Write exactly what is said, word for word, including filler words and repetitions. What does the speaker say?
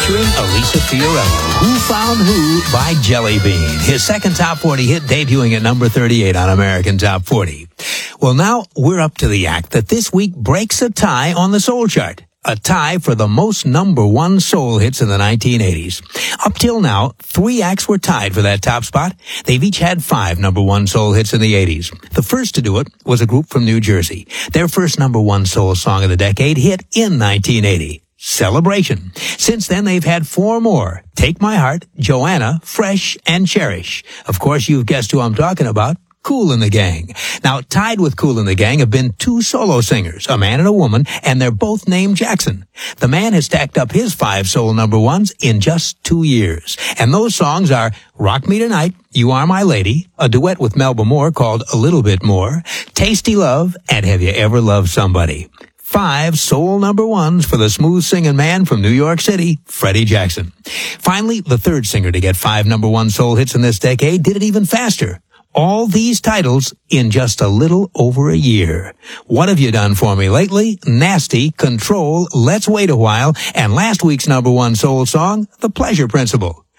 featuring Elisa Fiorello. Who Found Who by Jelly Bean. His second top forty hit debuting at number thirty-eight on American Top forty. Well, now we're up to the act that this week breaks a tie on the soul chart. A tie for the most number one soul hits in the nineteen eighties. Up till now, three acts were tied for that top spot. They've each had five number one soul hits in the eighties. The first to do it was a group from New Jersey. Their first number one soul song of the decade hit in nineteen eighty. Celebration. Since then, they've had four more. Take My Heart, Joanna, Fresh, and Cherish. Of course, you've guessed who I'm talking about. Kool and the Gang. Now, tied with Kool and the Gang have been two solo singers, a man and a woman, and they're both named Jackson. The man has stacked up his five soul number ones in just two years. And those songs are Rock Me Tonight, You Are My Lady, a duet with Melba Moore called A Little Bit More, Tasty Love, and Have You Ever Loved Somebody? Five soul number ones for the smooth singing man from New York City, Freddie Jackson. Finally, the third singer to get five number one soul hits in this decade did it even faster. All these titles in just a little over a year. What have you done for me lately? Nasty, Control, Let's Wait a While, and last week's number one soul song, The Pleasure Principle.